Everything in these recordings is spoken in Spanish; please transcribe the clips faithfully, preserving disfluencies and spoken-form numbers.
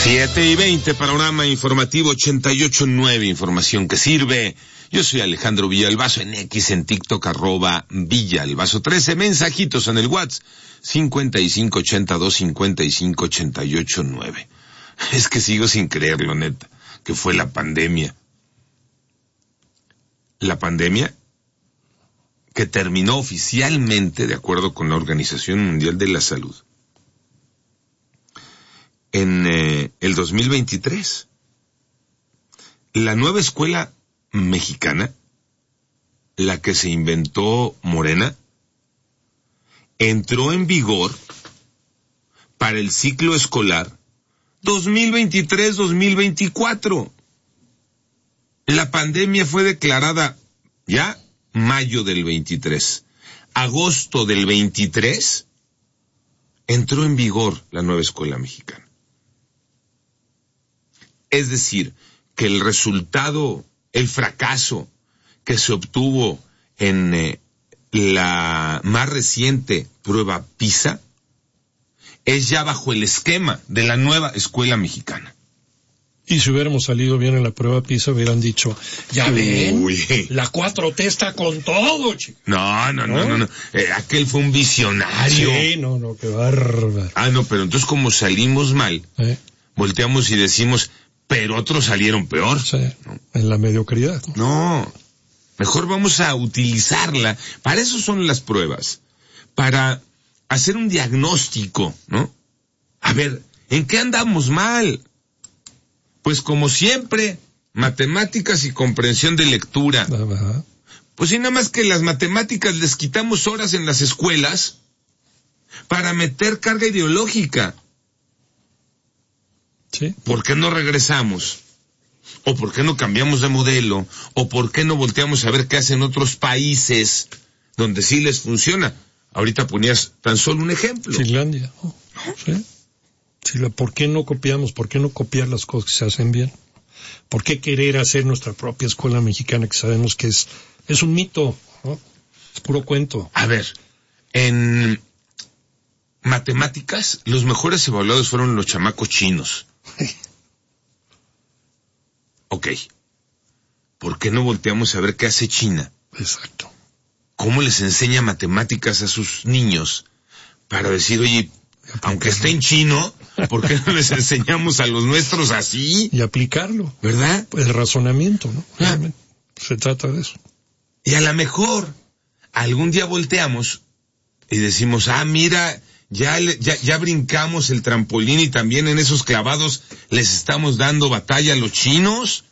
Siete y veinte, panorama informativo ochenta y ocho nueve, información que sirve. Yo soy Alejandro Villalbazo, en X, en TikTok, arroba Villalbazo trece, mensajitos en el WhatsApp, cincuenta y cinco ochenta y dos cincuenta y cinco ochenta y ocho nueve. Es que sigo sin creerlo, neta, que fue la pandemia. La pandemia que terminó oficialmente, de acuerdo con la Organización Mundial de la Salud, en eh, el dos mil veintitrés. La nueva escuela mexicana, la que se inventó Morena, entró en vigor para el ciclo escolar dos mil veintitrés dos mil veinticuatro. La pandemia fue declarada ya mayo del veintitrés. Agosto del veintitrés entró en vigor la nueva escuela mexicana. Es decir, que el resultado, el fracaso que se obtuvo en eh, la más reciente prueba PISA es ya bajo el esquema de la nueva escuela mexicana. Y si hubiéramos salido bien en la prueba PISA, hubieran dicho, ya ven, Uy. la cuatro T está con todo, chico. No, no, no, no, no. no. Eh, aquel fue un visionario. Sí, no, no, qué bárbaro. Ah, no, pero entonces como salimos mal, ¿Eh? volteamos y decimos, pero otros salieron peor. Sí, ¿no? En la mediocridad. ¿no? no, mejor vamos a utilizarla. Para eso son las pruebas. Para hacer un diagnóstico, ¿no? A ver, ¿en qué andamos mal? Pues como siempre, matemáticas y comprensión de lectura. Ajá. Pues y nada más que las matemáticas les quitamos horas en las escuelas para meter carga ideológica. Sí. ¿Por qué no regresamos? ¿O por qué no cambiamos de modelo? ¿O por qué no volteamos a ver qué hacen otros países donde sí les funciona? Ahorita ponías tan solo un ejemplo. Finlandia. Oh, sí. Sí, la, ¿por qué no copiamos? ¿Por qué no copiar las cosas que se hacen bien? ¿Por qué querer hacer nuestra propia escuela mexicana que sabemos que es, es un mito, ¿no? Es puro cuento. A ver, en matemáticas, los mejores evaluados fueron los chamacos chinos. Ok. ¿Por qué no volteamos a ver qué hace China? Exacto. ¿Cómo les enseña matemáticas a sus niños? Para decir, oye, aunque esté en chino, ¿por qué no les enseñamos a los nuestros así? Y aplicarlo. ¿Verdad? El razonamiento, ¿no? Ah. Se trata de eso. Y a lo mejor, algún día volteamos y decimos, ah, mira, ya, ya, ya brincamos el trampolín y también en esos clavados les estamos dando batalla a los chinos.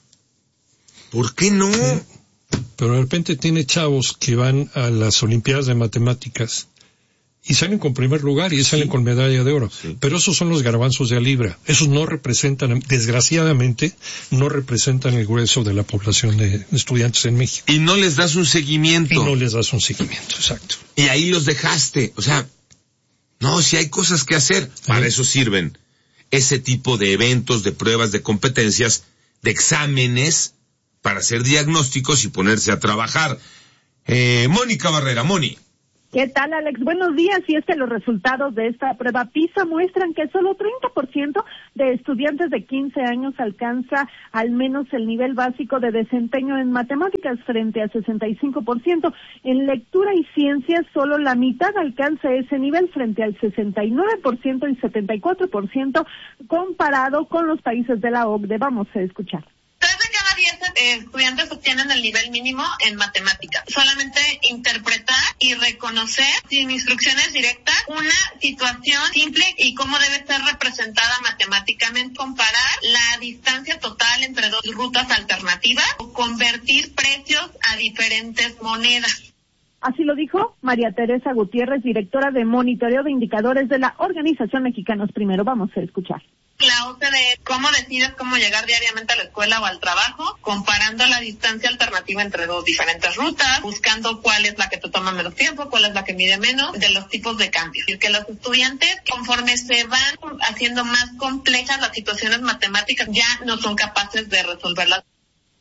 ¿Por qué no? Sí. Pero de repente tiene chavos que van a las Olimpiadas de Matemáticas y salen con primer lugar y sí. salen con medalla de oro. Sí. Pero esos son los garbanzos de a libra. Esos no representan, desgraciadamente, no representan el grueso de la población de estudiantes en México. Y no les das un seguimiento. Y no les das un seguimiento, exacto. Y ahí los dejaste. O sea, no, si hay cosas que hacer, para ¿Eh? eso sirven ese tipo de eventos, de pruebas, de competencias, de exámenes, para hacer diagnósticos y ponerse a trabajar. Eh, Mónica Barrera, Moni. ¿Qué tal, Alex? Buenos días. Y es que los resultados de esta prueba PISA muestran que solo treinta por ciento de estudiantes de quince años alcanza al menos el nivel básico de desempeño en matemáticas frente a sesenta y cinco por ciento. En lectura y ciencias, solo la mitad alcanza ese nivel frente al sesenta y nueve por ciento y setenta y cuatro por ciento comparado con los países de la O C D E. Vamos a escuchar. Tres de cada diez eh, estudiantes obtienen el nivel mínimo en matemáticas. Solamente interpretar y reconocer sin instrucciones directas una situación simple y cómo debe ser representada matemáticamente. Comparar la distancia total entre dos rutas alternativas o convertir precios a diferentes monedas. Así lo dijo María Teresa Gutiérrez, directora de monitoreo de indicadores de la Organización Mexicanos Primero. Vamos a escuchar. La O C D E, ¿cómo decides cómo llegar diariamente a la escuela o al trabajo? Comparando la distancia alternativa entre dos diferentes rutas, buscando cuál es la que te toma menos tiempo, cuál es la que mide menos, de los tipos de cambios. Y que los estudiantes, conforme se van haciendo más complejas las situaciones matemáticas, ya no son capaces de resolverlas.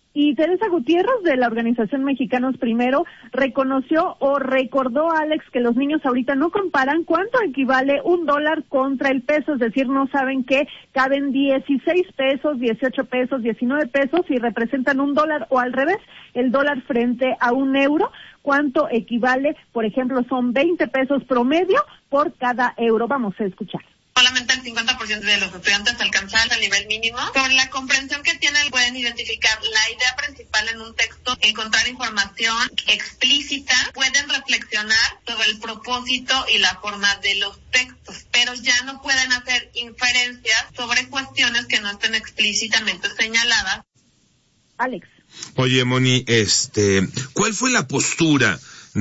Y Teresa Gutiérrez, de la organización Mexicanos Primero, reconoció o recordó a Alex que los niños ahorita no comparan cuánto equivale un dólar contra el peso, es decir, no saben que caben dieciséis pesos, dieciocho pesos, diecinueve pesos y representan un dólar, o al revés, el dólar frente a un euro, cuánto equivale, por ejemplo, son veinte pesos promedio por cada euro. Vamos a escuchar. Solamente el cincuenta por ciento de los estudiantes alcanzan el nivel mínimo. Con la comprensión que tienen pueden identificar la idea principal en un texto, encontrar información explícita, pueden reflexionar sobre el propósito y la forma de los textos, pero ya no pueden hacer inferencias sobre cuestiones que no estén explícitamente señaladas. Alex. Oye, Moni, este, ¿cuál fue la postura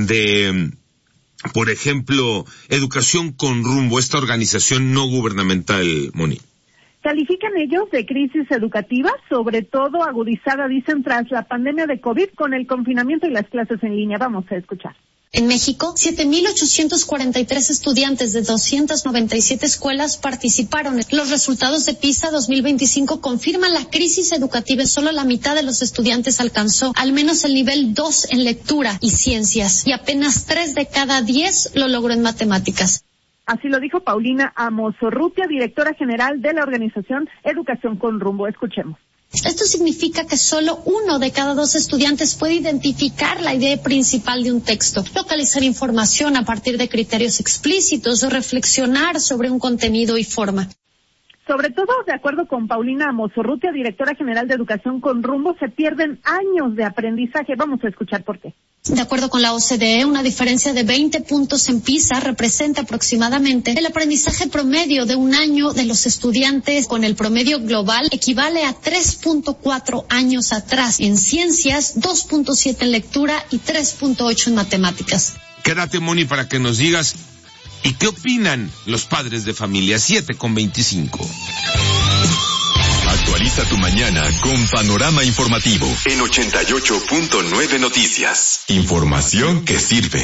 de, por ejemplo, Educación con Rumbo, esta organización no gubernamental, Moni? Califican ellos de crisis educativa, sobre todo agudizada, dicen, tras la pandemia de COVID con el confinamiento y las clases en línea. Vamos a escuchar. En México, siete mil ochocientos cuarenta y tres estudiantes de doscientas noventa y siete escuelas participaron. Los resultados de PISA dos mil veinticinco confirman la crisis educativa. Solo la mitad de los estudiantes alcanzó al menos el nivel dos en lectura y ciencias, y apenas tres de cada diez lo logró en matemáticas. Así lo dijo Paulina Amosorrutia, directora general de la organización Educación con Rumbo. Escuchemos. Esto significa que solo uno de cada dos estudiantes puede identificar la idea principal de un texto, localizar información a partir de criterios explícitos o reflexionar sobre un contenido y forma. Sobre todo, de acuerdo con Paulina Amosorrutia, directora general de Educación con Rumbo, se pierden años de aprendizaje. Vamos a escuchar por qué. De acuerdo con la O C D E, una diferencia de veinte puntos en PISA representa aproximadamente el aprendizaje promedio de un año de los estudiantes. Con el promedio global equivale a tres punto cuatro años atrás en ciencias, dos punto siete en lectura y tres punto ocho en matemáticas. Quédate, Moni, para que nos digas, ¿y qué opinan los padres de familia? siete con veinticinco. Actualiza tu mañana con Panorama Informativo en ochenta y ocho punto nueve Noticias. Información que sirve.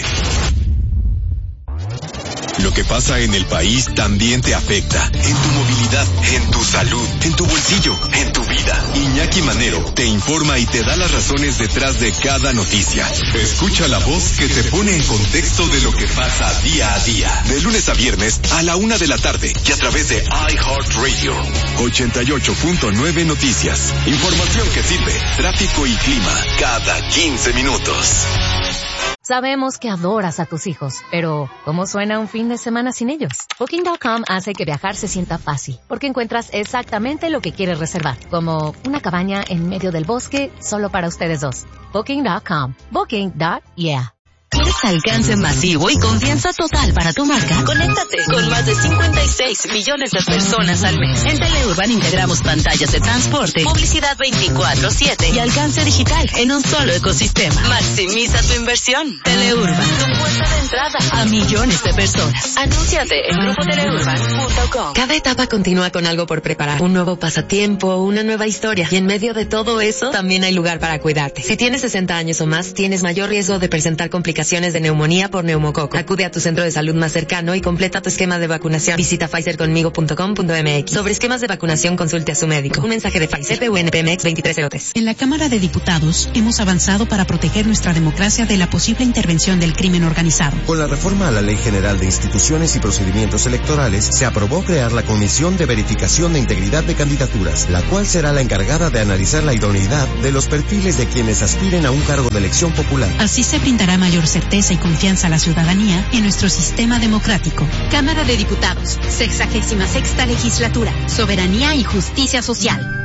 Lo que pasa en el país también te afecta. En tu movilidad, en tu salud, en tu bolsillo, en tu vida. Iñaki Manero te informa y te da las razones detrás de cada noticia. Escucha la voz que te pone en contexto de lo que pasa día a día. De lunes a viernes a la una de la tarde y a través de iHeartRadio. ochenta y ocho punto nueve Noticias. Información que sirve. Tráfico y clima cada quince minutos. Sabemos que adoras a tus hijos, pero ¿cómo suena un fin de semana sin ellos? Booking punto com hace que viajar se sienta fácil, porque encuentras exactamente lo que quieres reservar, como una cabaña en medio del bosque solo para ustedes dos. Booking punto com. Booking. Yeah. ¿Quieres alcance masivo y confianza total para tu marca? Conéctate con más de cincuenta y seis millones de personas al mes. En Teleurban integramos pantallas de transporte, publicidad veinticuatro siete y alcance digital en un solo ecosistema. Maximiza tu inversión. Teleurban, tu puerta de entrada a millones de personas. Anúnciate en grupo teleurban punto com. Cada etapa continúa con algo por preparar. Un nuevo pasatiempo, una nueva historia. Y en medio de todo eso, también hay lugar para cuidarte. Si tienes sesenta años o más, tienes mayor riesgo de presentar complicaciones de neumonía por neumococo. Acude a tu centro de salud más cercano y completa tu esquema de vacunación. Visita pfizer conmigo punto com punto m x. Sobre esquemas de vacunación, consulte a su médico. Un mensaje de Pfizer. P U N P M X veintitrés cero tres. En la Cámara de Diputados hemos avanzado para proteger nuestra democracia de la posible intervención del crimen organizado. Con la reforma a la Ley General de Instituciones y Procedimientos Electorales, se aprobó crear la Comisión de Verificación de Integridad de Candidaturas, la cual será la encargada de analizar la idoneidad de los perfiles de quienes aspiren a un cargo de elección popular. Así se brindará mayor certeza y confianza a la ciudadanía en nuestro sistema democrático. Cámara de Diputados, sexagésima sexta legislatura, soberanía y justicia social.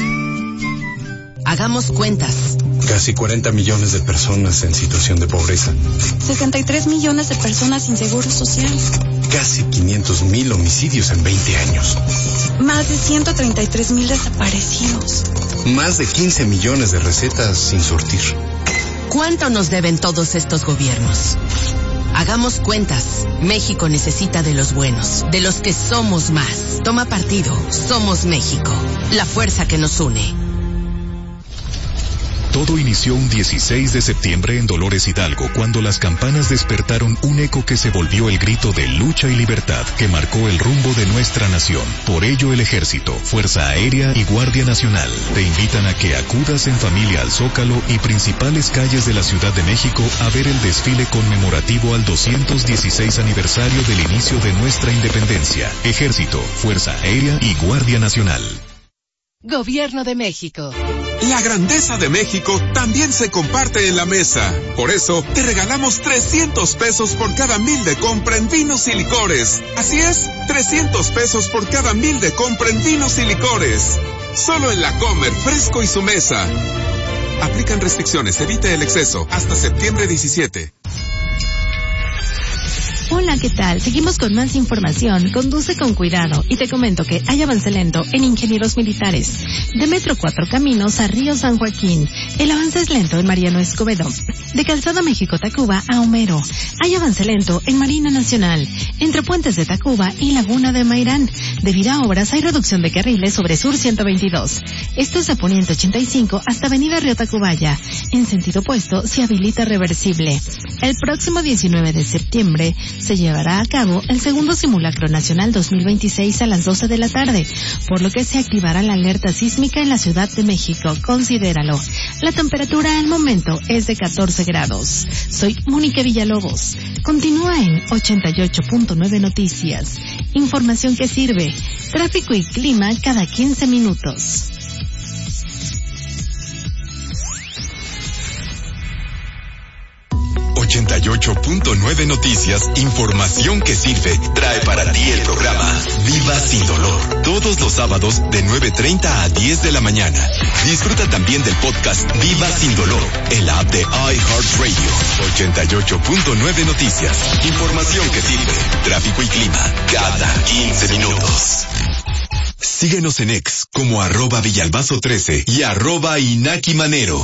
Hagamos cuentas. Casi cuarenta millones de personas en situación de pobreza. sesenta y tres millones de personas sin seguro social. Casi quinientos mil homicidios en veinte años. Más de ciento treinta y tres mil desaparecidos. Más de quince millones de recetas sin surtir. ¿Cuánto nos deben todos estos gobiernos? Hagamos cuentas. México necesita de los buenos, de los que somos más. Toma partido. Somos México. La fuerza que nos une. Todo inició un dieciséis de septiembre en Dolores Hidalgo, cuando las campanas despertaron un eco que se volvió el grito de lucha y libertad que marcó el rumbo de nuestra nación. Por ello, el Ejército, Fuerza Aérea y Guardia Nacional te invitan a que acudas en familia al Zócalo y principales calles de la Ciudad de México a ver el desfile conmemorativo al doscientos dieciséis aniversario del inicio de nuestra independencia. Ejército, Fuerza Aérea y Guardia Nacional. Gobierno de México. La grandeza de México también se comparte en la mesa. Por eso, te regalamos trescientos pesos por cada mil de compra en vinos y licores. Así es, trescientos pesos por cada mil de compra en vinos y licores. Solo en La Comer, Fresco y su mesa. Aplican restricciones, evite el exceso. Hasta septiembre diecisiete. Hola, ¿qué tal? Seguimos con más información. Conduce con cuidado. Y te comento que hay avance lento en Ingenieros Militares. De Metro Cuatro Caminos a Río San Joaquín. El avance es lento en Mariano Escobedo. De Calzada México-Tacuba a Homero. Hay avance lento en Marina Nacional. Entre Puentes de Tacuba y Laguna de Mairán. Debido a obras hay reducción de carriles sobre Sur ciento veintidós. Esto es de Poniente ochenta y cinco hasta Avenida Río Tacubaya. En sentido opuesto se habilita reversible. El próximo diecinueve de septiembre se llevará a cabo el segundo simulacro nacional dos mil veintiséis a las doce de la tarde, por lo que se activará la alerta sísmica en la Ciudad de México. Considéralo. La temperatura al momento es de catorce grados. Soy Mónica Villalobos. Continúa en ochenta y ocho punto nueve Noticias. Información que sirve. Tráfico y clima cada quince minutos. ochenta y ocho punto nueve Noticias, información que sirve, trae para ti el programa Viva Sin Dolor, todos los sábados de nueve treinta a diez de la mañana. Disfruta también del podcast Viva Sin Dolor, en la app de iHeartRadio. ochenta y ocho punto nueve Noticias, información que sirve, tráfico y clima, cada quince minutos. Síguenos en X como arroba Villalbazo trece y arroba Inaki Manero.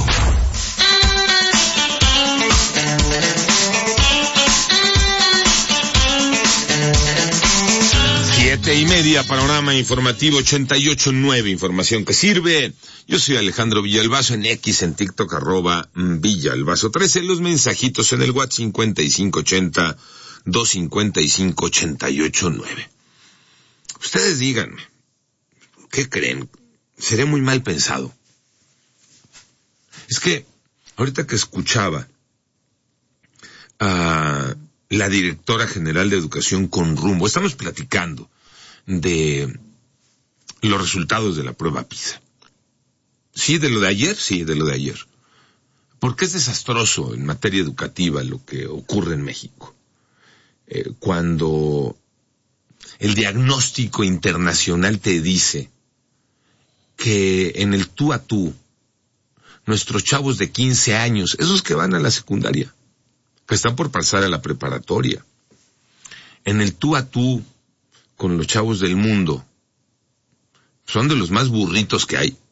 Siete y media, panorama informativo ochenta y ocho punto nueve, información que sirve. Yo soy Alejandro Villalbazo, en X, en TikTok, arroba Villalbazo trece, los mensajitos en el WhatsApp cincuenta y cinco ochenta, doscientos cincuenta y cinco, ochenta y ocho nueve. Ustedes díganme, ¿qué creen? ¿Seré muy mal pensado? Es que, ahorita que escuchaba a la directora general de Educación con rumbo, estamos platicando de los resultados de la prueba PISA. Sí, de lo de ayer, sí, de lo de ayer. Porque es desastroso en materia educativa lo que ocurre en México. Eh, cuando el diagnóstico internacional te dice que en el tú a tú, nuestros chavos de quince años, esos que van a la secundaria, que están por pasar a la preparatoria, en el tú a tú con los chavos del mundo, son de los más burritos que hay,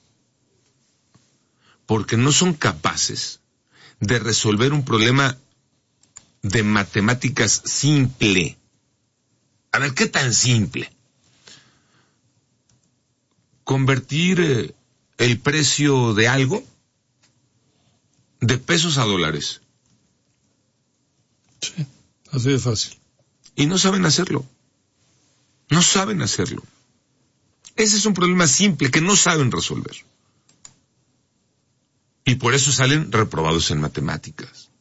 porque no son capaces de resolver un problema de matemáticas simple. A ver, ¿qué tan simple? Convertir eh, el precio de algo de pesos a dólares. Sí, así de fácil. Y no saben hacerlo. No saben hacerlo. Ese es un problema simple que no saben resolver. Y por eso salen reprobados en matemáticas.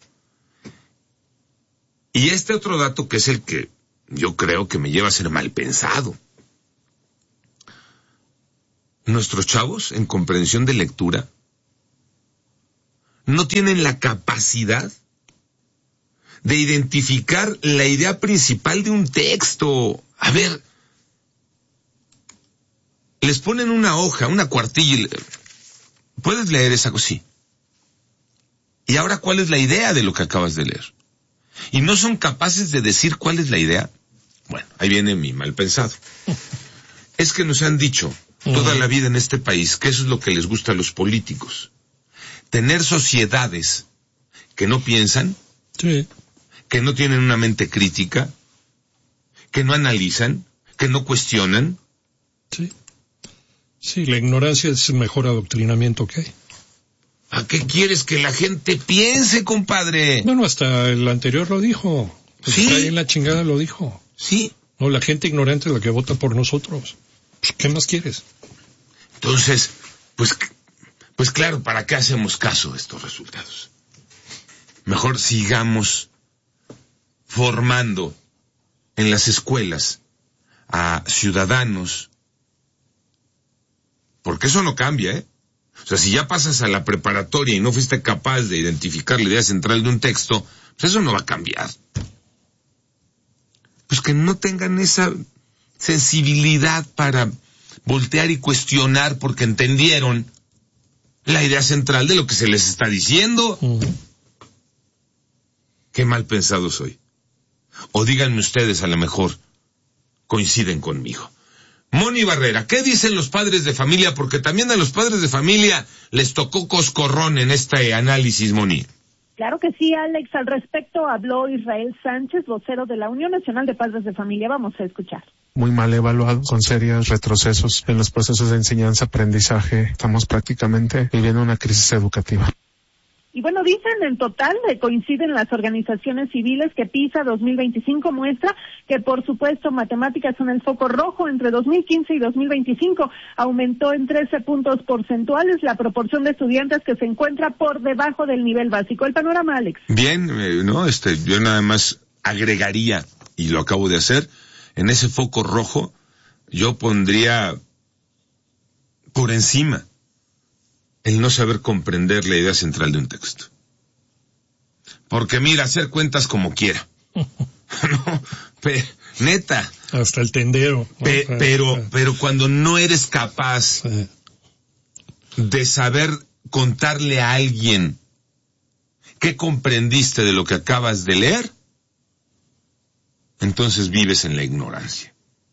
Y este otro dato, que es el que yo creo que me lleva a ser mal pensado. Nuestros chavos, en comprensión de lectura, no tienen la capacidad de identificar la idea principal de un texto. A ver, les ponen una hoja, una cuartilla, y puedes leer esa cosa, sí. ¿Y ahora cuál es la idea de lo que acabas de leer? Y no son capaces de decir cuál es la idea. Bueno, ahí viene mi mal pensado. Es que nos han dicho toda la vida en este país que eso es lo que les gusta a los políticos. Tener sociedades que no piensan, sí, que no tienen una mente crítica, que no analizan, que no cuestionan. Sí, sí, la ignorancia es el mejor adoctrinamiento que hay. ¿A qué quieres que la gente piense, compadre? Bueno, hasta el anterior lo dijo. Pues sí. Ahí en la chingada lo dijo. Sí. No, la gente ignorante es la que vota por nosotros. Pues, ¿qué más quieres? Entonces, pues, pues claro, ¿para qué hacemos caso de estos resultados? Mejor sigamos formando en las escuelas a ciudadanos, porque eso no cambia, ¿eh? O sea, si ya pasas a la preparatoria y no fuiste capaz de identificar la idea central de un texto, pues eso no va a cambiar. Pues que no tengan esa sensibilidad para voltear y cuestionar porque entendieron la idea central de lo que se les está diciendo. Uh-huh. Qué mal pensado soy. O díganme ustedes, a lo mejor coinciden conmigo. Moni Barrera, ¿qué dicen los padres de familia? Porque también a los padres de familia les tocó coscorrón en este análisis, Moni. Claro que sí, Alex. Al respecto habló Israel Sánchez, vocero de la Unión Nacional de Padres de Familia. Vamos a escuchar. Muy mal evaluado, con serios retrocesos en los procesos de enseñanza-aprendizaje. Estamos prácticamente viviendo una crisis educativa. Y bueno, dicen en total, eh, coinciden las organizaciones civiles que PISA dos mil veinticinco muestra que, por supuesto, matemáticas son el foco rojo. Entre dos mil quince y dos mil veinticinco aumentó en trece puntos porcentuales la proporción de estudiantes que se encuentra por debajo del nivel básico. El panorama, Alex. Bien, eh, no, este, yo nada más agregaría, y lo acabo de hacer, en ese foco rojo, yo pondría por encima el no saber comprender la idea central de un texto. Porque mira, hacer cuentas como quiera. No, pe, neta. Hasta el tendero. Pe, ¿no? Pero, pero cuando no eres capaz sí. de saber contarle a alguien qué comprendiste de lo que acabas de leer, entonces vives en la ignorancia.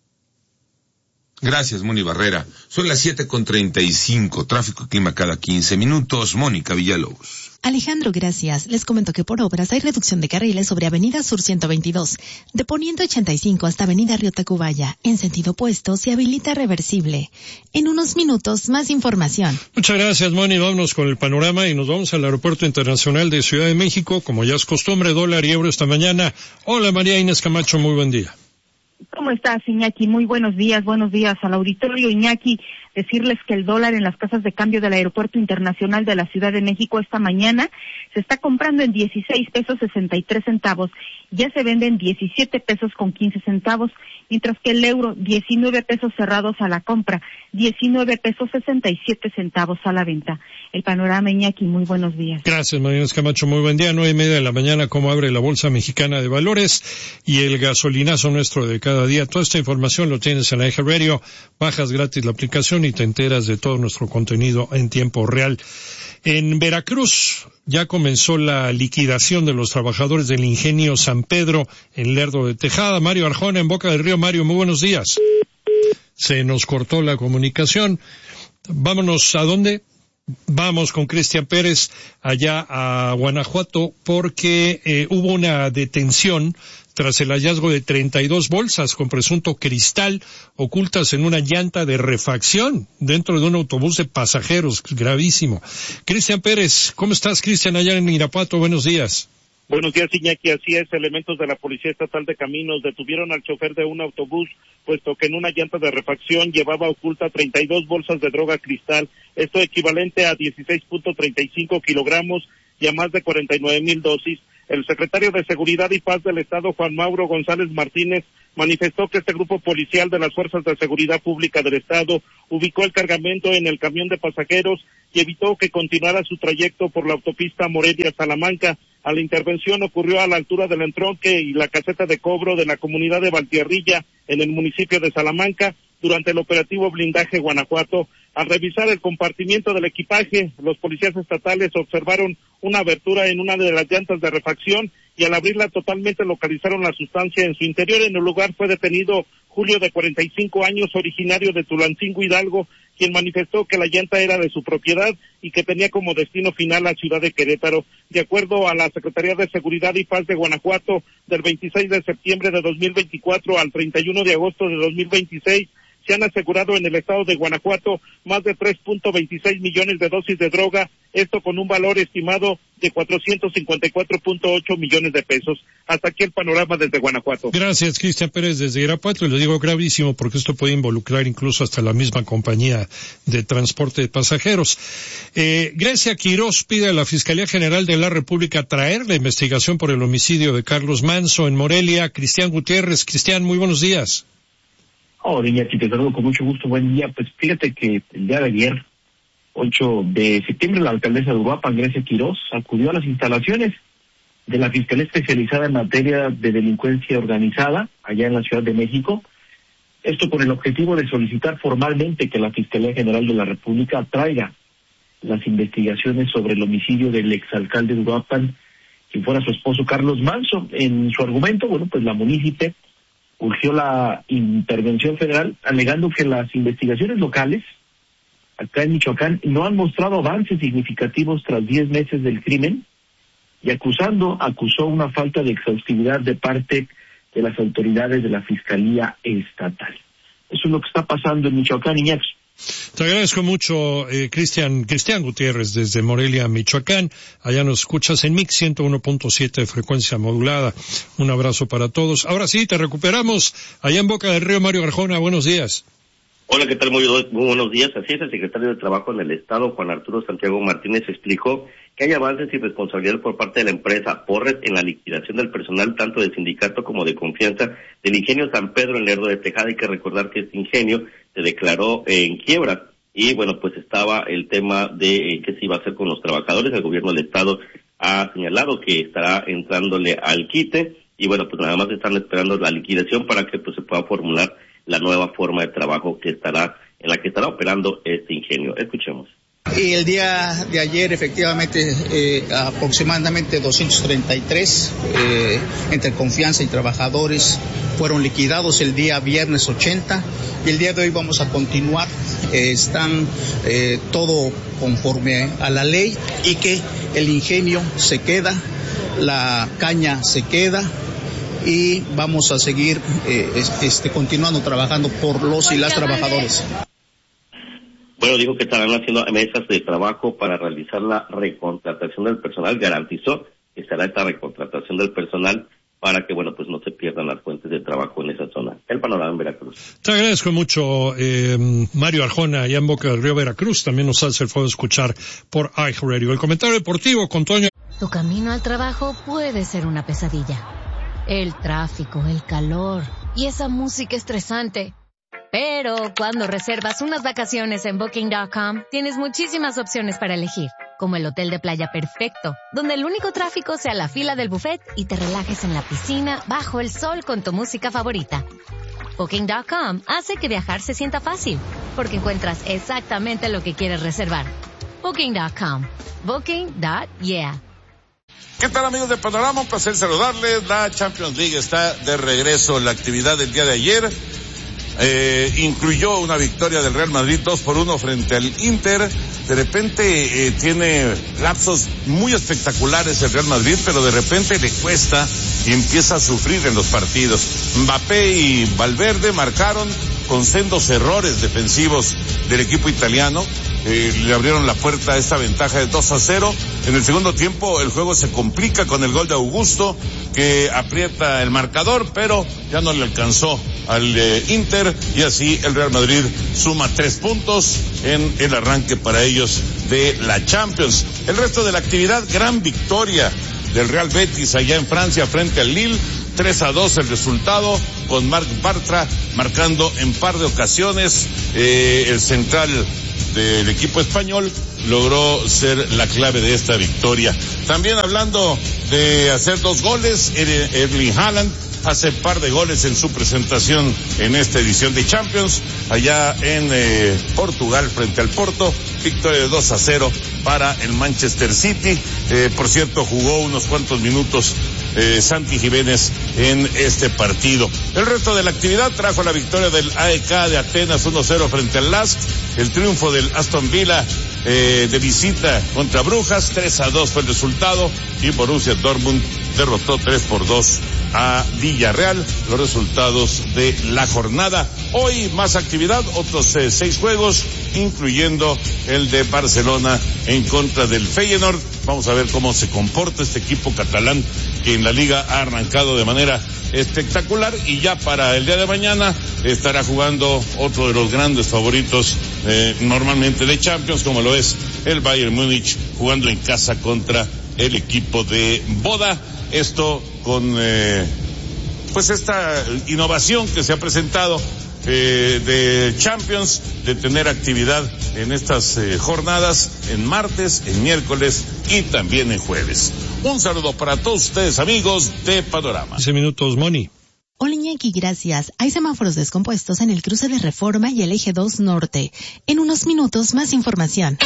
Gracias, Moni Barrera. Son las siete con treinta y cinco. Tráfico y clima cada quince minutos. Mónica Villalobos. Alejandro, gracias. Les comento que por obras hay reducción de carriles sobre Avenida Sur ciento veintidós. De Poniente ochenta y cinco hasta Avenida Río Tacubaya. En sentido opuesto se habilita reversible. En unos minutos, más información. Muchas gracias, Moni. Vámonos con el panorama y nos vamos al Aeropuerto Internacional de Ciudad de México. Como ya es costumbre, dólar y euro esta mañana. Hola, María Inés Camacho, muy buen día. ¿Cómo estás, Iñaki? Muy buenos días, buenos días al auditorio. Iñaki, decirles que el dólar en las casas de cambio del Aeropuerto Internacional de la Ciudad de México esta mañana se está comprando en dieciséis pesos sesenta y tres centavos. Ya se vende en diecisiete pesos con quince centavos, mientras que el euro, diecinueve pesos cerrados a la compra, diecinueve pesos sesenta y siete centavos a la venta. El panorama, Iñaki, muy buenos días. Gracias, María Inés Camacho, muy buen día. Nueve y media de la mañana, cómo abre la Bolsa Mexicana de Valores y el gasolinazo nuestro de cada día. Toda esta información lo tienes en la Eje Radio. Bajas gratis la aplicación y te enteras de todo nuestro contenido en tiempo real. En Veracruz ya comenzó la liquidación de los trabajadores del ingenio San Pedro en Lerdo de Tejada. Mario Arjona en Boca del Río. Mario, muy buenos días. Se nos cortó la comunicación. Vámonos, ¿a dónde? Vamos con Cristian Pérez allá a Guanajuato porque eh, hubo una detención tras el hallazgo de treinta y dos bolsas con presunto cristal ocultas en una llanta de refacción dentro de un autobús de pasajeros. Gravísimo. Cristian Pérez, ¿cómo estás, Cristian, allá en Irapuato? Buenos días. Buenos días, Iñaki. Así es, elementos de la Policía Estatal de Caminos detuvieron al chofer de un autobús, puesto que en una llanta de refacción llevaba oculta treinta y dos bolsas de droga cristal, esto equivalente a dieciséis punto treinta y cinco kilogramos y a más de cuarenta y nueve mil dosis. El secretario de Seguridad y Paz del Estado, Juan Mauro González Martínez, manifestó que este grupo policial de las Fuerzas de Seguridad Pública del Estado ubicó el cargamento en el camión de pasajeros y evitó que continuara su trayecto por la autopista Morelia-Salamanca. A la intervención ocurrió a la altura del entronque y la caseta de cobro de la comunidad de Valtierrilla, en el municipio de Salamanca, durante el operativo Blindaje Guanajuato. Al revisar el compartimiento del equipaje, los policías estatales observaron una abertura en una de las llantas de refacción y al abrirla totalmente localizaron la sustancia en su interior. En el lugar fue detenido Julio, de cuarenta y cinco años, originario de Tulancingo, Hidalgo, quien manifestó que la llanta era de su propiedad y que tenía como destino final la ciudad de Querétaro. De acuerdo a la Secretaría de Seguridad y Paz de Guanajuato, del veintiséis de septiembre de dos mil veinticuatro al treinta y uno de agosto de dos mil veintiséis, Se han asegurado en el estado de Guanajuato más de tres punto veintiséis millones de dosis de droga, esto con un valor estimado de cuatrocientos cincuenta y cuatro punto ocho millones de pesos. Hasta aquí el panorama desde Guanajuato. Gracias, Cristian Pérez, desde Irapuato. Y lo digo gravísimo porque esto puede involucrar incluso hasta la misma compañía de transporte de pasajeros. Eh, Grecia Quirós pide a la Fiscalía General de la República traer la investigación por el homicidio de Carlos Manso en Morelia. Cristian Gutiérrez. Cristian, muy buenos días. Hola, Iñaki, te saludo con mucho gusto. Buen día. Pues fíjate que el día de ayer, ocho de septiembre, la alcaldesa de Uruapan, Grecia Quirós, acudió a las instalaciones de la Fiscalía Especializada en Materia de Delincuencia Organizada, allá en la Ciudad de México. Esto con el objetivo de solicitar formalmente que la Fiscalía General de la República traiga las investigaciones sobre el homicidio del exalcalde de Uruapan, quien fuera su esposo Carlos Manso. En su argumento, bueno, pues la munícipe urgió la intervención federal, alegando que las investigaciones locales acá en Michoacán no han mostrado avances significativos tras diez meses del crimen, y acusando, acusó una falta de exhaustividad de parte de las autoridades de la Fiscalía Estatal. Eso es lo que está pasando en Michoacán, Iñaki. Te agradezco mucho, eh, Cristian, Cristian Gutiérrez, desde Morelia, Michoacán. Allá nos escuchas en Mix ciento uno punto siete de frecuencia modulada. Un abrazo para todos. Ahora sí, te recuperamos. Allá en Boca del Río, Mario Arjona, buenos días. Hola, ¿qué tal? Muy, muy buenos días. Así es, el secretario de Trabajo en el Estado, Juan Arturo Santiago Martínez, explicó que hay avances y responsabilidad por parte de la empresa Porres en la liquidación del personal, tanto del sindicato como de confianza del ingenio San Pedro en Lerdo de Tejada. Hay que recordar que este ingenio se declaró en quiebra y, bueno, pues estaba el tema de eh, qué se iba a hacer con los trabajadores. El gobierno del Estado ha señalado que estará entrándole al quite y, bueno, pues nada más están esperando la liquidación para que pues se pueda formular la nueva forma de trabajo que estará, en la que estará operando este ingenio. Escuchemos. Y el día de ayer, efectivamente, eh, aproximadamente doscientos treinta y tres eh, entre confianza y trabajadores fueron liquidados. El día viernes ochenta, y el día de hoy vamos a continuar. Eh, están eh, todo conforme a la ley, y que el ingenio se queda, la caña se queda, y vamos a seguir eh, este, continuando trabajando por los y las trabajadores. Bueno, dijo que estarán haciendo mesas de trabajo para realizar la recontratación del personal. Garantizó que será esta recontratación del personal para que, bueno, pues no se pierdan las fuentes de trabajo en esa zona. El panorama en Veracruz. Te agradezco mucho, eh, Mario Arjona, allá en Boca del Río, Veracruz. También nos hace el favor de escuchar por iHeartRadio. El comentario deportivo con Toño. Tu camino al trabajo puede ser una pesadilla. El tráfico, el calor y esa música estresante. Pero cuando reservas unas vacaciones en Booking punto com, tienes muchísimas opciones para elegir, como el hotel de playa perfecto, donde el único tráfico sea la fila del buffet y te relajes en la piscina bajo el sol con tu música favorita. Booking punto com hace que viajar se sienta fácil, porque encuentras exactamente lo que quieres reservar. Booking punto com. Booking. Yeah. ¿Qué tal, amigos de Panorama? Un placer saludarles. La Champions League está de regreso. La actividad del día de ayer eh, incluyó una victoria del Real Madrid dos por uno frente al Inter. De repente eh, tiene lapsos muy espectaculares el Real Madrid, pero de repente le cuesta y empieza a sufrir en los partidos. Mbappé y Valverde marcaron con sendos errores defensivos del equipo italiano. Eh, le abrieron la puerta a esta ventaja de dos a cero. En el segundo tiempo el juego se complica con el gol de Augusto, que aprieta el marcador, pero ya no le alcanzó al eh, Inter, y así el Real Madrid suma tres puntos en el arranque para ellos de la Champions. El resto de la actividad, gran victoria del Real Betis allá en Francia frente al Lille, tres a dos el resultado, con Marc Bartra marcando en par de ocasiones. Eh, el central del equipo español logró ser la clave de esta victoria. También hablando de hacer dos goles, Erling Haaland hace par de goles en su presentación en esta edición de Champions, allá en eh, Portugal frente al Porto, victoria de dos a cero para el Manchester City. Eh, por cierto, jugó unos cuantos minutos eh, Santi Jiménez en este partido. El resto de la actividad trajo la victoria del A E K de Atenas uno cero frente al Lask, el triunfo del Aston Villa eh, de visita contra Brujas, tres a dos fue el resultado, y Borussia Dortmund derrotó tres por dos a Villarreal. Los resultados de la jornada. Hoy más actividad, otros eh, seis juegos, incluyendo el de Barcelona en contra del Feyenoord. Vamos a ver cómo se comporta este equipo catalán que en la liga ha arrancado de manera espectacular, y ya para el día de mañana estará jugando otro de los grandes favoritos eh, normalmente de Champions, como lo es el Bayern Múnich, jugando en casa contra el equipo de Boda. Esto con eh, pues esta innovación que se ha presentado eh, de Champions, de tener actividad en estas eh, jornadas, en martes, en miércoles y también en jueves. Un saludo para todos ustedes, amigos de Panorama. quince minutos, Moni. Hola Iñaki, gracias. Hay semáforos descompuestos en el cruce de Reforma y el eje dos Norte. En unos minutos, más información.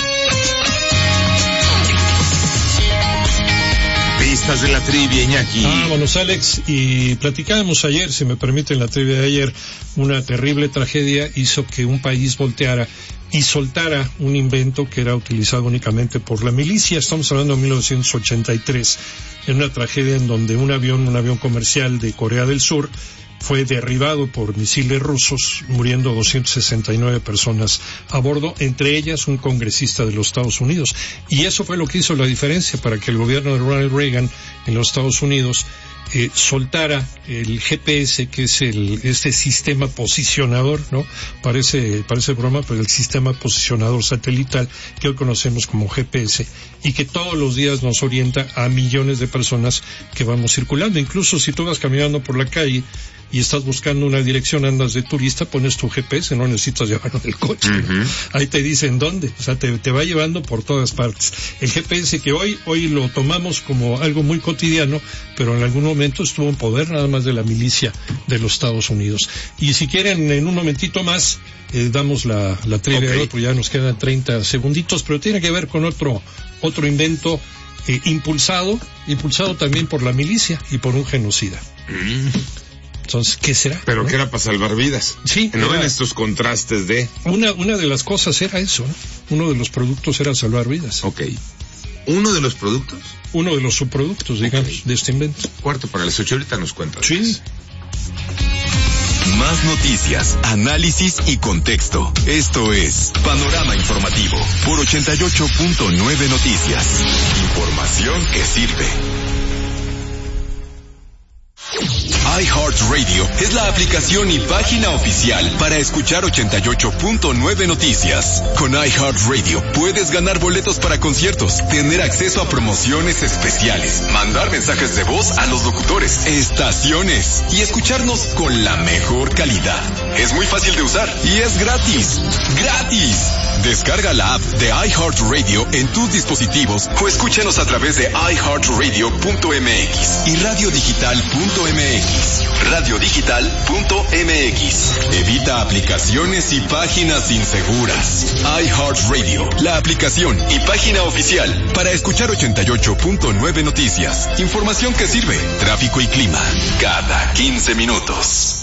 Pistas de la trivia, Iñaki. Vámonos, Alex, y platicábamos ayer, si me permiten, la trivia de ayer, una terrible tragedia hizo que un país volteara y soltara un invento que era utilizado únicamente por la milicia. Estamos hablando de mil novecientos ochenta y tres, en una tragedia en donde un avión, un avión comercial de Corea del Sur, fue derribado por misiles rusos, muriendo doscientas sesenta y nueve personas a bordo, entre ellas un congresista de los Estados Unidos. Y eso fue lo que hizo la diferencia para que el gobierno de Ronald Reagan en los Estados Unidos eh, soltara el G P S, que es el este sistema posicionador, ¿no? Parece parece broma, pero el sistema posicionador satelital que hoy conocemos como G P S, y que todos los días nos orienta a millones de personas que vamos circulando. Incluso si tú vas caminando por la calle y estás buscando una dirección, andas de turista, pones tu G P S, no necesitas llevarlo en el coche. Uh-huh. Ahí te dicen dónde, o sea, te, te va llevando por todas partes. El G P S que hoy, hoy lo tomamos como algo muy cotidiano, pero en algún momento estuvo en poder nada más de la milicia de los Estados Unidos. Y si quieren, en un momentito más, eh, damos la, la trivia okay. de otro, ya nos quedan treinta segunditos, pero tiene que ver con otro, otro invento eh, impulsado, impulsado también por la milicia y por un genocida. Mm. Entonces, ¿qué será? Pero ¿no? que era para salvar vidas. Sí. No era, en estos contrastes de... Una, una de las cosas era eso, ¿no? Uno de los productos era salvar vidas. Ok. ¿Uno de los productos? Uno de los subproductos, digamos, okay. de este invento. Cuarto para las ocho, ahorita nos cuentas. Sí. Más noticias, análisis y contexto. Esto es Panorama Informativo por ochenta y ocho punto nueve Noticias. Información que sirve. iHeartRadio es la aplicación y página oficial para escuchar ochenta y ocho punto nueve Noticias. Con iHeartRadio puedes ganar boletos para conciertos, tener acceso a promociones especiales, mandar mensajes de voz a los locutores, estaciones y escucharnos con la mejor calidad. Es muy fácil de usar y es gratis. ¡Gratis! Descarga la app de iHeartRadio en tus dispositivos o escúchanos a través de i heart radio punto m x y radio digital punto m x. radio digital punto m x. Evita aplicaciones y páginas inseguras. iHeartRadio, la aplicación y página oficial para escuchar ochenta y ocho punto nueve Noticias. Información que sirve. Tráfico y clima cada quince minutos.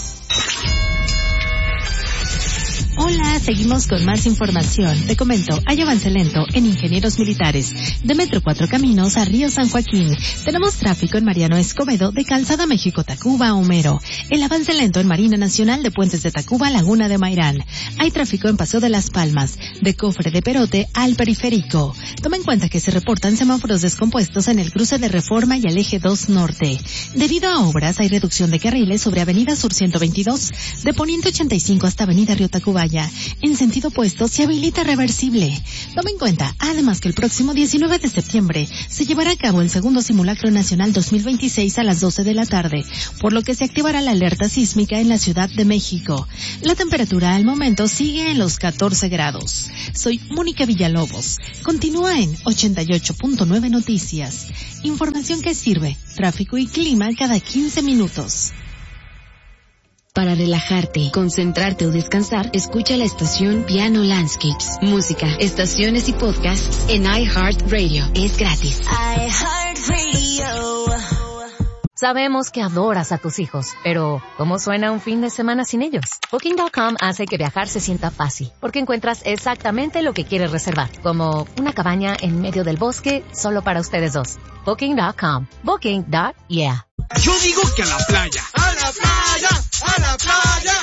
Hola, seguimos con más información. Te comento, hay avance lento en Ingenieros Militares. De Metro Cuatro Caminos a Río San Joaquín. Tenemos tráfico en Mariano Escobedo, de Calzada México-Tacuba a Homero. El avance lento en Marina Nacional, de Puentes de Tacuba a Laguna de Mairán. Hay tráfico en Paseo de las Palmas, de Cofre de Perote al Periférico. Toma en cuenta que se reportan semáforos descompuestos en el cruce de Reforma y el eje dos Norte. Debido a obras, hay reducción de carriles sobre Avenida Sur ciento veintidós, de Poniente ochenta y cinco hasta Avenida Río Tacubaya. En sentido opuesto se habilita reversible. Toma en cuenta, además, que el próximo diecinueve de septiembre se llevará a cabo el segundo simulacro nacional dos mil veintiséis a las doce de la tarde, por lo que se activará la alerta sísmica en la Ciudad de México. La temperatura al momento sigue en los catorce grados. Soy Mónica Villalobos. Continúa en ochenta y ocho punto nueve Noticias. Información que sirve. Tráfico y clima cada quince minutos. Para relajarte, concentrarte o descansar, escucha la estación Piano Landscapes. Música, estaciones y podcasts en iHeartRadio. Es gratis. iHeartRadio. Sabemos que adoras a tus hijos, pero ¿cómo suena un fin de semana sin ellos? Booking punto com hace que viajar se sienta fácil, porque encuentras exactamente lo que quieres reservar, como una cabaña en medio del bosque solo para ustedes dos. Booking punto com. Booking. Yeah. Yo digo que a la playa. ¡A la playa! ¡A la playa!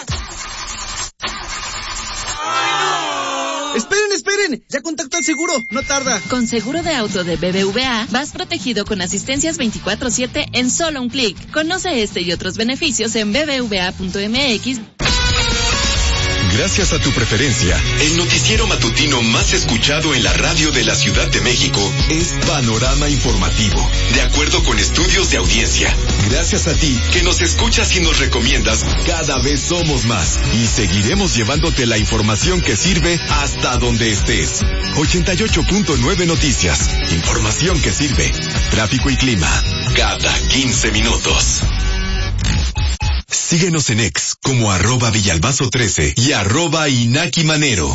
Esperen, esperen, ya contactó al seguro, no tarda. Con seguro de auto de B B V A, vas protegido con asistencias veinticuatro siete en solo un clic. Conoce este y otros beneficios en b b v a punto m x. Gracias a tu preferencia, el noticiero matutino más escuchado en la radio de la Ciudad de México es Panorama Informativo, de acuerdo con estudios de audiencia. Gracias a ti, que nos escuchas y nos recomiendas, cada vez somos más y seguiremos llevándote la información que sirve hasta donde estés. ochenta y ocho punto nueve Noticias, información que sirve. Tráfico y clima, cada quince minutos. Síguenos en X como arroba Villalbazo trece y arroba Inaki Manero.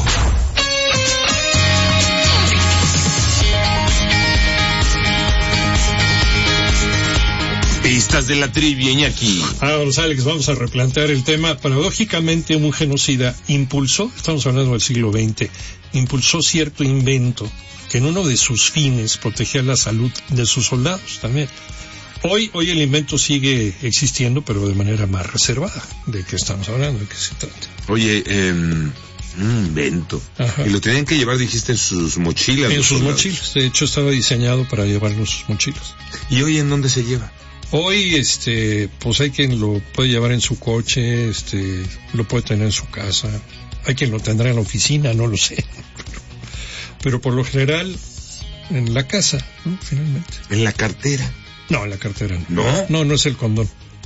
Pistas de la trivia, Iñaki. Ahora, Alex, vamos a replantear el tema. Paradójicamente, un genocida impulsó, estamos hablando del siglo veinte, impulsó cierto invento que en uno de sus fines protegía la salud de sus soldados también. Hoy, hoy el invento sigue existiendo, pero de manera más reservada. ¿De qué estamos hablando? ¿De qué se trata? Oye, eh, un invento. Ajá. Y lo tenían que llevar, dijiste, en sus mochilas. En sus soldados. mochilas. De hecho, estaba diseñado para llevar en sus mochilas. ¿Y hoy en dónde se lleva? Hoy, este, pues hay quien lo puede llevar en su coche, este, lo puede tener en su casa. Hay quien lo tendrá en la oficina, no lo sé. Pero por lo general, en la casa, ¿no? Finalmente. En la cartera. No, en la cartera no. No, no, no es el condón.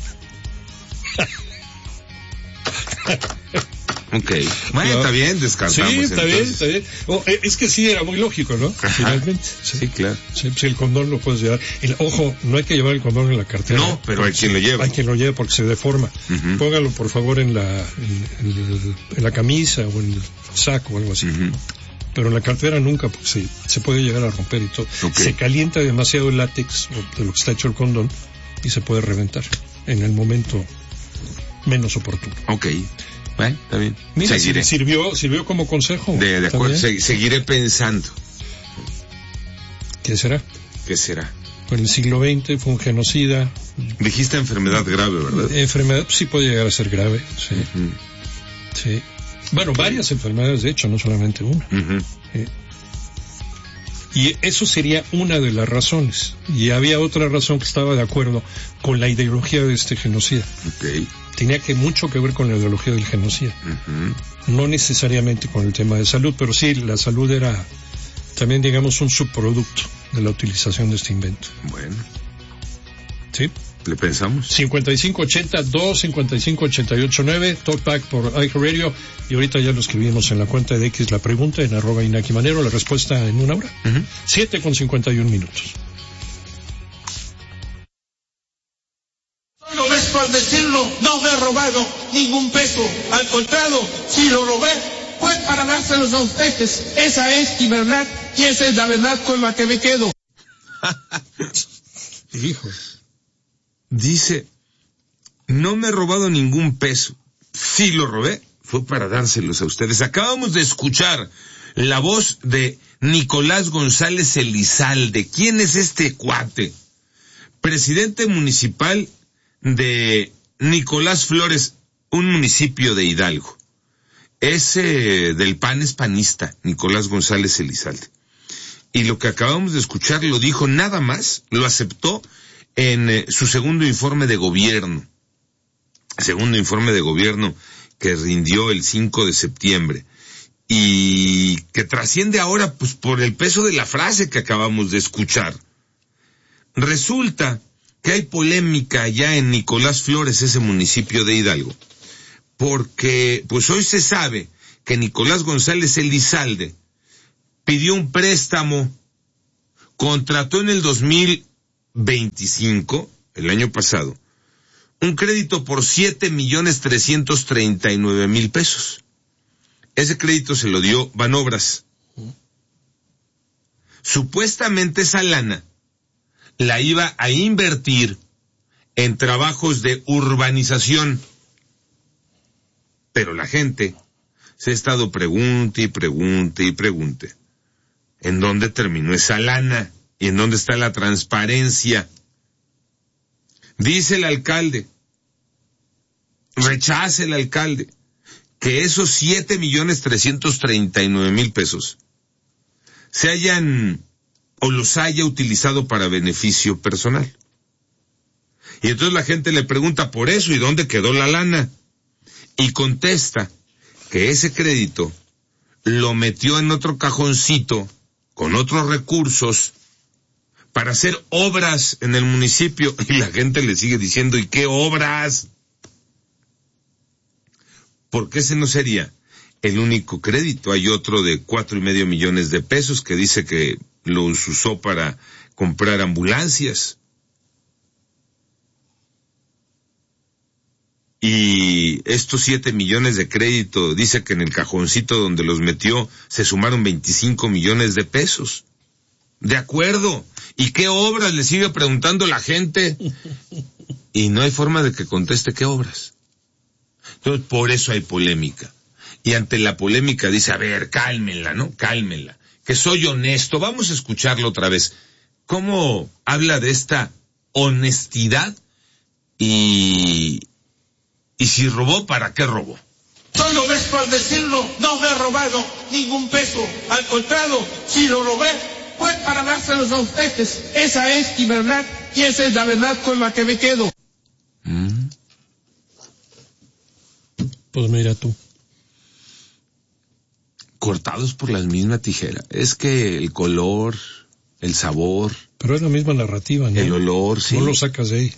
Ok. Bueno, no. Está bien, descartamos. Sí, está entonces. bien, está bien. Oh, es que sí, era muy lógico, ¿no? Ajá. Finalmente. Sí, sí claro. Sí, sí, el condón lo puedes llevar. El, ojo, no hay que llevar el condón en la cartera. No, pero hay quien lo lleva. Hay quien lo lleva porque se deforma. Uh-huh. Póngalo, por favor, en la, en, en, en la camisa o en el saco o algo así. Uh-huh. Pero en la cartera nunca, porque se, se puede llegar a romper y todo. Okay. Se calienta demasiado el látex de lo que está hecho el condón y se puede reventar en el momento menos oportuno. Ok. Bueno, está bien. Mira, seguiré. Sirvió, sirvió como consejo. De, de acuerdo, se, seguiré pensando. ¿Qué será? ¿Qué será? En el siglo veinte fue un genocida. Dijiste enfermedad grave, ¿verdad? Enfermedad pues, sí puede llegar a ser grave, sí. Uh-huh. Sí. Bueno, varias enfermedades, de hecho, no solamente una. Uh-huh. Eh, y eso sería una de las razones. Y había otra razón que estaba de acuerdo con la ideología de este genocida. Okay. Tenía que mucho que ver con la ideología del genocida. Uh-huh. No necesariamente con el tema de salud, pero sí, la salud era también, digamos, un subproducto de la utilización de este invento. Bueno. ¿Sí? ¿Le pensamos? cincuenta y cinco ochenta, dos cincuenta y cinco ochenta y ocho nueve, Talkback por iHeartRadio, y ahorita ya lo escribimos en la cuenta de X la pregunta, en arroba Inaki Manero, la respuesta en una hora. Uh-huh. siete con cincuenta y un minutos. No ves por decirlo, no me he robado ningún peso, al contrario, si lo robé, fue para dárselos a ustedes. Esa es mi verdad, y esa es la verdad con la que me quedo. Hijo. Dice, no me he robado ningún peso. Si lo robé, fue para dárselos a ustedes. Acabamos de escuchar la voz de Nicolás González Elizalde. ¿Quién es este cuate? Presidente municipal de Nicolás Flores, un municipio de Hidalgo. Es eh, del P A N, es panista, Nicolás González Elizalde. Y lo que acabamos de escuchar lo dijo nada más, lo aceptó en eh, su segundo informe de gobierno, segundo informe de gobierno que rindió el cinco de septiembre, y que trasciende ahora pues por el peso de la frase que acabamos de escuchar. Resulta que hay polémica ya en Nicolás Flores, ese municipio de Hidalgo, porque pues hoy se sabe que Nicolás González Elizalde pidió un préstamo, contrató en el dos mil veinticinco, el año pasado, un crédito por siete millones trescientos treinta y nueve mil pesos. Ese crédito se lo dio Banobras. Supuestamente esa lana la iba a invertir en trabajos de urbanización. Pero la gente se ha estado pregunte y pregunte y pregunte, ¿en dónde terminó esa lana? ¿Y en dónde está la transparencia? Dice el alcalde, rechaza el alcalde, que esos siete millones trescientos treinta y nueve mil pesos se hayan o los haya utilizado para beneficio personal. Y entonces la gente le pregunta por eso, ¿y dónde quedó la lana? Y contesta que ese crédito lo metió en otro cajoncito con otros recursos para hacer obras en el municipio. Y la gente le sigue diciendo, ¿y qué obras? Porque ese no sería el único crédito. Hay otro de cuatro y medio millones de pesos que dice que los usó para comprar ambulancias. Y estos siete millones de crédito, dice que en el cajoncito donde los metió se sumaron veinticinco millones de pesos. De acuerdo. ¿Y qué obras? Le sigue preguntando la gente. Y no hay forma de que conteste qué obras. Entonces, por eso hay polémica. Y ante la polémica dice, a ver, cálmenla, ¿no? Cálmenla. Que soy honesto. Vamos a escucharlo otra vez. ¿Cómo habla de esta honestidad? Y... ¿Y si robó, para qué robó? Solo ves por decirlo, no me he robado ningún peso. Al contrario, si lo robé, fue para dárselos a ustedes. Esa es mi verdad y esa es la verdad con la que me quedo. ¿Mm? Pues mira tú. Cortados por la misma tijera. Es que el color, el sabor... Pero es la misma narrativa, ¿no? El olor, sí. No lo sacas de ahí.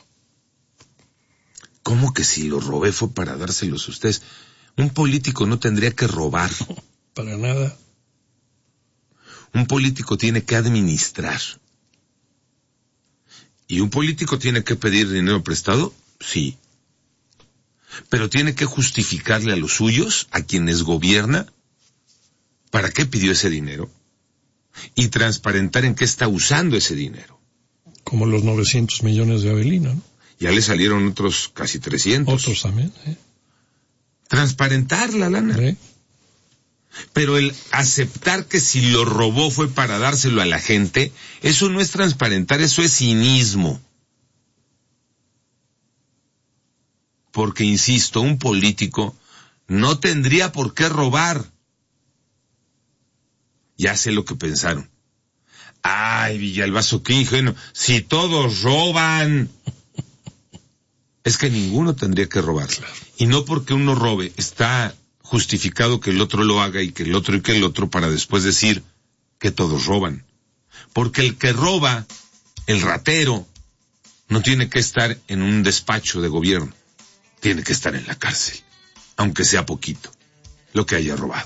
¿Cómo que si lo robé fue para dárselos a ustedes? Un político no tendría que robar. Para nada. Un político tiene que administrar. ¿Y un político tiene que pedir dinero prestado? Sí. Pero tiene que justificarle a los suyos, a quienes gobierna, para qué pidió ese dinero. Y transparentar en qué está usando ese dinero. Como los novecientos millones de Avelino, ¿no? Ya le salieron otros casi trescientos. Otros también, ¿eh? Transparentar la lana. ¿Sí? Pero el aceptar que si lo robó fue para dárselo a la gente, eso no es transparentar, eso es cinismo. Porque, insisto, un político no tendría por qué robar. Ya sé lo que pensaron. Ay, Villalbazo, qué ingenuo. Si todos roban... Es que ninguno tendría que robar. Claro. Y no porque uno robe, está justificado que el otro lo haga y que el otro y que el otro para después decir que todos roban. Porque el que roba, el ratero, no tiene que estar en un despacho de gobierno. Tiene que estar en la cárcel. Aunque sea poquito, lo que haya robado.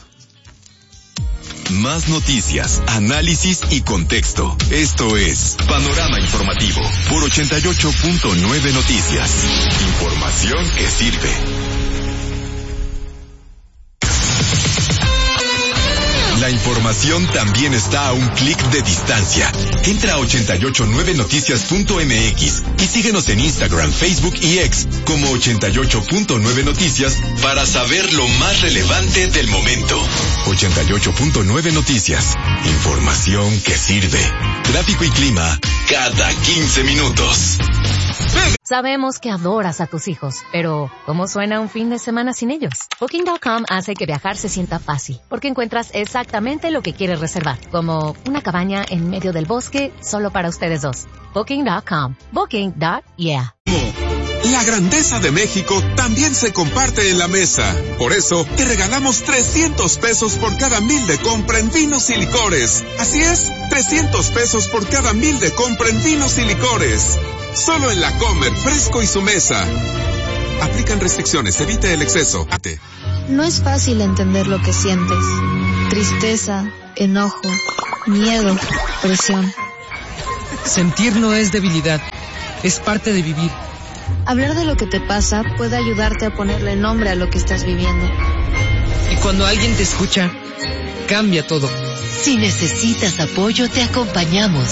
Más noticias, análisis y contexto. Esto es Panorama Informativo por ochenta y ocho punto nueve Noticias. Información que sirve. La información también está a un clic de distancia. Entra a ochenta y ocho nueve noticias punto m x y síguenos en Instagram, Facebook y X como ochenta y ocho punto nueve Noticias para saber lo más relevante del momento. ochenta y ocho punto nueve Noticias. Información que sirve. Tráfico y clima cada quince minutos. Sabemos que adoras a tus hijos, pero ¿cómo suena un fin de semana sin ellos? Booking punto com hace que viajar se sienta fácil, porque encuentras exactamente lo que quieres reservar, como una cabaña en medio del bosque solo para ustedes dos. Booking punto com. Booking. Yeah. La grandeza de México también se comparte en la mesa. Por eso, te regalamos trescientos pesos por cada mil de compra en vinos y licores. Así es, trescientos pesos por cada mil de compra en vinos y licores. Solo en La Comer, Fresco y Su Mesa. Aplican restricciones, evite el exceso. Ate. No es fácil entender lo que sientes. Tristeza, enojo, miedo, presión. Sentir no es debilidad, es parte de vivir. Hablar de lo que te pasa puede ayudarte a ponerle nombre a lo que estás viviendo. Y cuando alguien te escucha, cambia todo. Si necesitas apoyo, te acompañamos.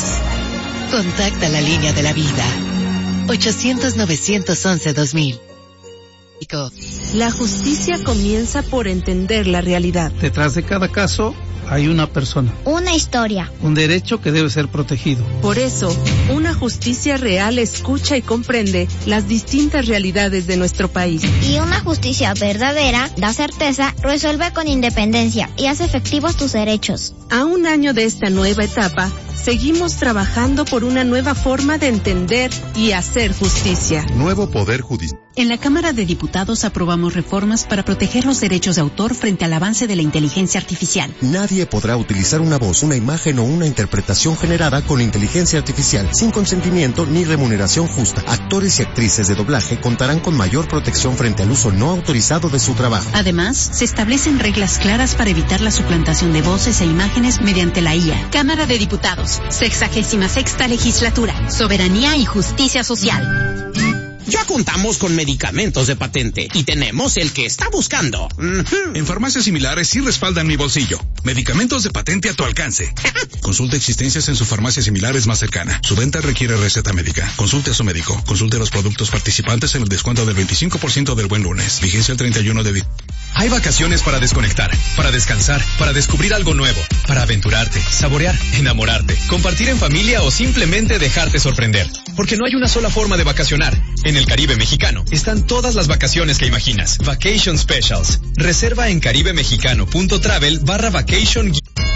Contacta la línea de la vida. ochocientos, novecientos once, dos mil. La justicia comienza por entender la realidad. Detrás de cada caso hay una persona. Una historia. Un derecho que debe ser protegido. Por eso, una justicia real escucha y comprende las distintas realidades de nuestro país. Y una justicia verdadera da certeza, resuelve con independencia y hace efectivos tus derechos. A un año de esta nueva etapa, seguimos trabajando por una nueva forma de entender y hacer justicia. Nuevo Poder Judicial. En la Cámara de Diputados aprobamos reformas para proteger los derechos de autor frente al avance de la inteligencia artificial. Nadie podrá utilizar una voz, una imagen o una interpretación generada con inteligencia artificial sin consentimiento ni remuneración justa. Actores y actrices de doblaje contarán con mayor protección frente al uso no autorizado de su trabajo. Además, se establecen reglas claras para evitar la suplantación de voces e imágenes mediante la I A. Cámara de Diputados, sexagésima sexta legislatura, soberanía y justicia social. Ya contamos con medicamentos de patente y tenemos el que está buscando. Uh-huh. En farmacias similares sí respaldan mi bolsillo. Medicamentos de patente a tu alcance. Consulte existencias en su farmacia similares más cercana. Su venta requiere receta médica. Consulte a su médico. Consulte los productos participantes en el descuento del veinticinco por ciento del Buen Lunes. Vigencia el treinta y uno de diciembre. Hay vacaciones para desconectar, para descansar, para descubrir algo nuevo, para aventurarte, saborear, enamorarte, compartir en familia o simplemente dejarte sorprender. Porque no hay una sola forma de vacacionar. En el Caribe mexicano están todas las vacaciones que imaginas. Vacation Specials. Reserva en caribemexicano.travel barra vacation.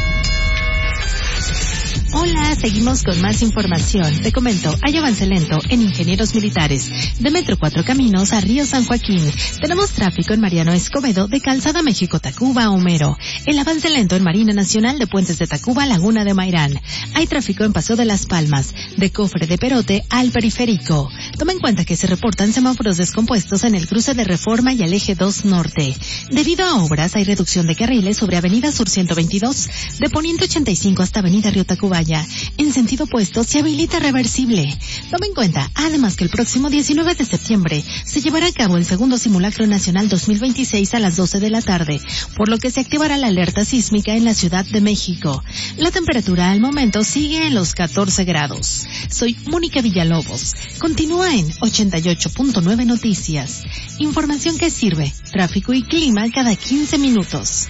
Hola, seguimos con más información. Te comento, hay avance lento en Ingenieros Militares. De Metro Cuatro Caminos a Río San Joaquín. Tenemos tráfico en Mariano Escobedo, de Calzada México-Tacuba a Homero. El avance lento en Marina Nacional, de Puentes de Tacuba a Laguna de Mairán. Hay tráfico en Paseo de las Palmas, de Cofre de Perote al Periférico. Toma en cuenta que se reportan semáforos descompuestos en el cruce de Reforma y el Eje dos Norte. Debido a obras, hay reducción de carriles sobre Avenida Sur ciento veintidós, de Poniente ochenta y cinco hasta Avenida Río Tacubaya. En sentido opuesto se habilita reversible. Toma en cuenta, además, que el próximo diecinueve de septiembre se llevará a cabo el segundo simulacro nacional dos mil veintiséis a las doce de la tarde, por lo que se activará la alerta sísmica en la Ciudad de México. La temperatura al momento sigue en los catorce grados. Soy Mónica Villalobos. Continúa en ochenta y ocho punto nueve Noticias. Información que sirve. Tráfico y clima cada quince minutos.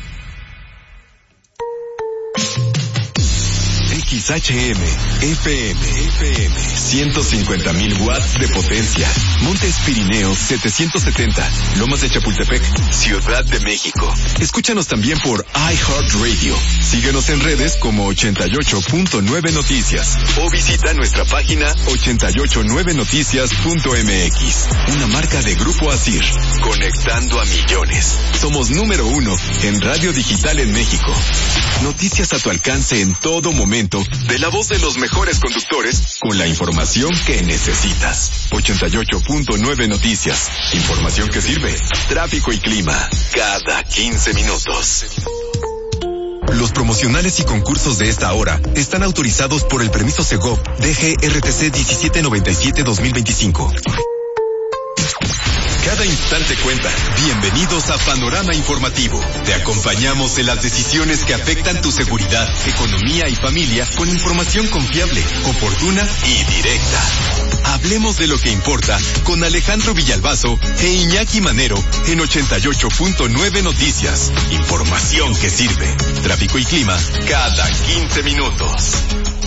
X H M, F M, F M, ciento cincuenta mil watts de potencia. Montes Pirineos setecientos setenta, Lomas de Chapultepec, Ciudad de México. Escúchanos también por iHeartRadio. Síguenos en redes como ochenta y ocho punto nueve Noticias o visita nuestra página ochenta y ocho nueve noticias punto m x. Una marca de Grupo Asir, conectando a millones. Somos número uno en radio digital en México. Noticias a tu alcance en todo momento, de la voz de los mejores conductores, con la información que necesitas. ochenta y ocho punto nueve Noticias. Información que sirve. Tráfico y clima, cada quince minutos. Los promocionales y concursos de esta hora están autorizados por el permiso Segov D G R T C diecisiete noventa y siete dos mil veinticinco. Cada instante cuenta. Bienvenidos a Panorama Informativo. Te acompañamos en las decisiones que afectan tu seguridad, economía y familia con información confiable, oportuna y directa. Hablemos de lo que importa con Alejandro Villalbazo e Iñaki Manero en ochenta y ocho punto nueve Noticias. Información que sirve. Tráfico y clima cada quince minutos.